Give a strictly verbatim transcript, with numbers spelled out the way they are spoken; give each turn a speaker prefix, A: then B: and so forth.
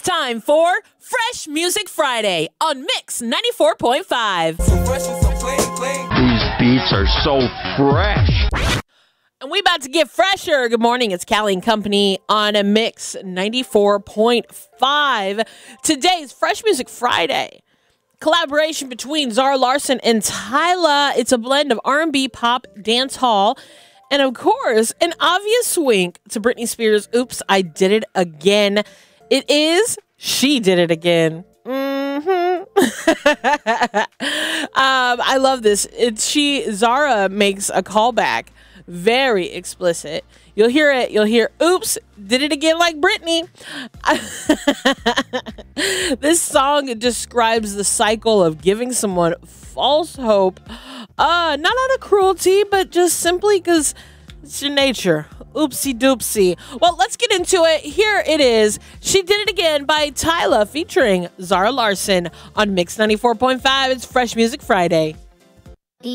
A: time for Fresh Music Friday on Mix ninety-four point five.
B: So fresh and so clean, clean.
C: These beats are so fresh.
A: And we about to get fresher. Good morning, it's Callie and Company on a Mix ninety-four point five. Today's Fresh Music Friday. Collaboration between Zara Larsson and Tyla. It's a blend of R and B, pop, dance hall, and of course, an obvious wink to Britney Spears' Oops, I Did It Again. It is She Did It Again. Mm-hmm. um, I love this. It's she, Zara makes a callback. Very explicit. You'll hear it. You'll hear, oops, did it again like Britney. This song describes the cycle of giving someone false hope. Uh, not out of cruelty, but just simply because it's your nature. Oopsie doopsie. Well, let's get into it. Here it is. She Did It Again by Tyla featuring Zara Larsson on Mix ninety-four point five. It's Fresh Music Friday.